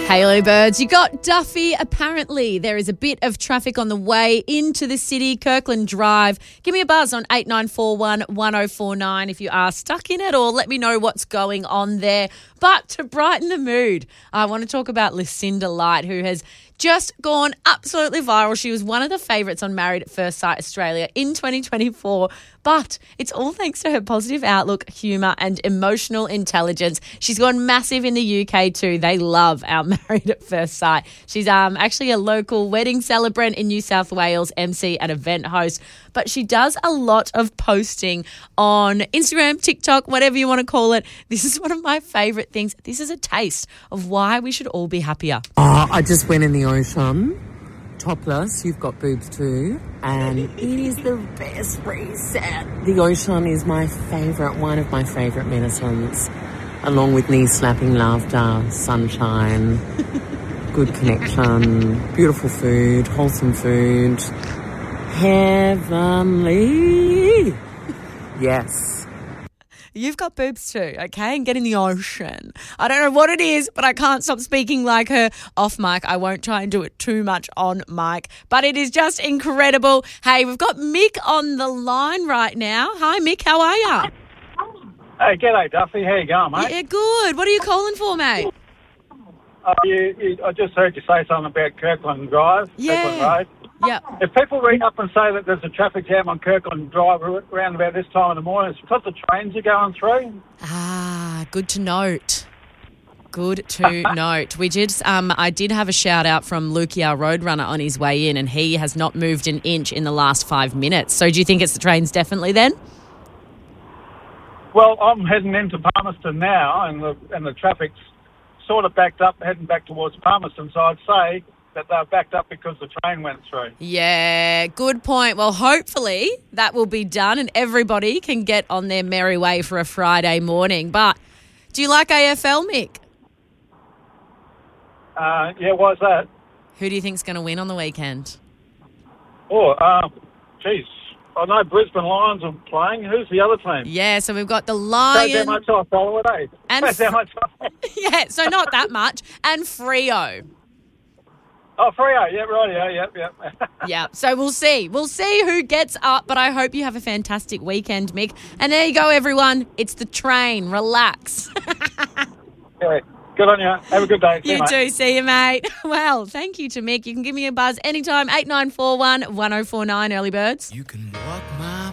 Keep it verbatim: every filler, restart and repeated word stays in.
Halo birds, you got Duffy. Apparently, there is a bit of traffic on the way into the city, Kirkland Drive. Give me a buzz on eight nine four one, one oh four nine if you are stuck in it, or let me know what's going on there. But to brighten the mood, I want to talk about Lucinda Light, who has just gone absolutely viral. She was one of the favourites on Married at First Sight Australia in twenty twenty-four, but it's all thanks to her positive outlook, humour and emotional intelligence. She's gone massive in the U K too. They love our Married at First Sight. She's um actually a local wedding celebrant in New South Wales, M C and event host, but she does a lot of posting on Instagram, TikTok, whatever you want to call it. This is one of my favourite things. This is a taste of why we should all be happier. Oh, I just went in the ocean, topless, you've got boobs too, and it is the best reset. The ocean is my favourite, one of my favourite medicines, along with knee-slapping laughter, sunshine, good connection, beautiful food, wholesome food, heavenly. Yes. You've got boobs too, okay? And get in the ocean. I don't know what it is, but I can't stop speaking like her off mic. I won't try and do it too much on mic, but it is just incredible. Hey, we've got Mick on the line right now. Hi, Mick. How are you? Hey, g'day, Duffy. How you going, mate? Yeah, good. What are you calling for, mate? Uh, you, you, I just heard you say something about Kirkland Drive, Yeah. Kirkland Road. Yeah. If people ring up and say that there's a traffic jam on Kirkland Drive around about this time in the morning, it's because the trains are going through. Ah, good to note. Good to note. We did. Um, I did have a shout out from Luki, our roadrunner, on his way in, and he has not moved an inch in the last five minutes. So, do you think it's the trains definitely then? Well, I'm heading into Palmerston now, and the and the traffic's sort of backed up, heading back towards Palmerston. So I'd say that they're backed up because the train went through. Yeah, good point. Well, hopefully that will be done and everybody can get on their merry way for a Friday morning. But do you like A F L, Mick? Uh, yeah, why's that? Who do you think's going to win on the weekend? Oh, uh, geez. I know Brisbane Lions are playing. Who's the other team? Yeah, so we've got the That's Lions. how much I follow it, eh? And That's how much I yeah, so not that much. And Freo. Oh, Freo, yeah, right, yeah, yeah, yeah. Yeah, so we'll see. We'll see who gets up, but I hope you have a fantastic weekend, Mick. And there you go, everyone. It's the train. Relax. Yeah, good on you. Have a good day. See You mate. too. See you, mate. Well, thank you to Mick. You can give me a buzz anytime, eight nine four one, one oh four nine, early birds. You can